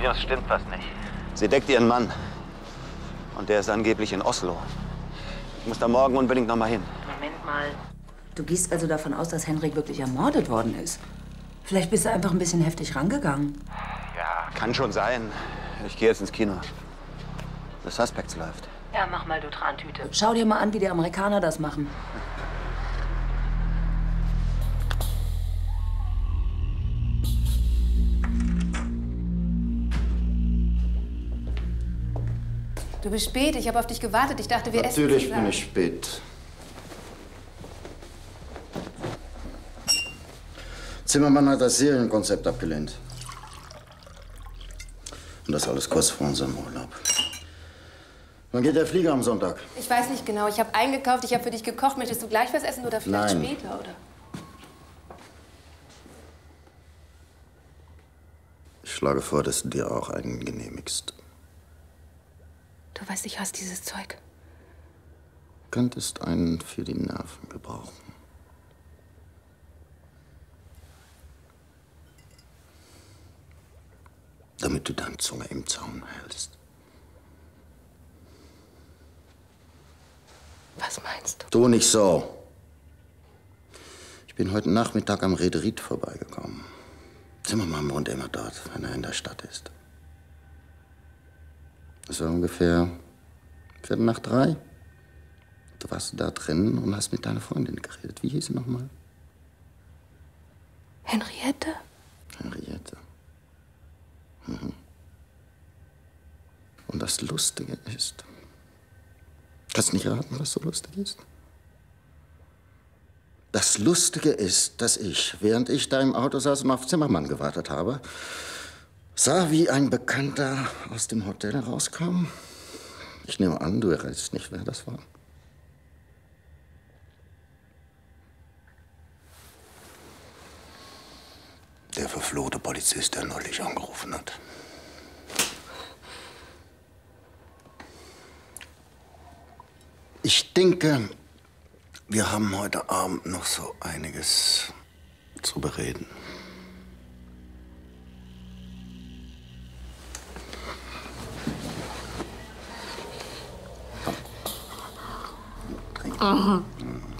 Cornelius, stimmt was nicht. Sie deckt ihren Mann. Und der ist angeblich in Oslo. Ich muss da morgen unbedingt noch mal hin. Moment mal. Du gehst also davon aus, dass Henrik wirklich ermordet worden ist? Vielleicht bist du einfach ein bisschen heftig rangegangen. Ja, kann schon sein. Ich gehe jetzt ins Kino. The Suspects läuft. Ja, mach mal, du Trantüte. Schau dir mal an, wie die Amerikaner das machen. Du bist spät. Ich habe auf dich gewartet. Ich dachte, wir essen Natürlich zusammen. bin ich spät. Zimmermann hat das Serienkonzept abgelehnt. Und das alles kurz vor unserem Urlaub. Wann geht der Flieger am Sonntag? Ich weiß nicht genau. Ich habe eingekauft, ich habe für dich gekocht. Möchtest du gleich was essen oder vielleicht Nein. später, oder? Ich schlage vor, dass du dir auch einen genehmigst. Du weißt, ich hasse dieses Zeug. Könntest einen für die Nerven gebrauchen. Damit du deine Zunge im Zaum hältst. Was meinst du? Tu nicht so. Ich bin heute Nachmittag am Rederiet vorbeigekommen. Zimmermann wohnt immer dort, wenn er in der Stadt ist. Es war ungefähr 2:45. Du warst da drin und hast mit deiner Freundin geredet. Wie hieß sie nochmal? Henriette? Henriette. Mhm. Und das Lustige ist... Kannst nicht raten, was so lustig ist? Das Lustige ist, dass ich, während ich da im Auto saß und auf Zimmermann gewartet habe, sah, wie ein Bekannter aus dem Hotel rauskam. Ich nehme an, du errätst nicht, wer das war. Der verfluchte Polizist, der neulich angerufen hat. Ich denke, wir haben heute Abend noch so einiges zu bereden. Komm. Trink.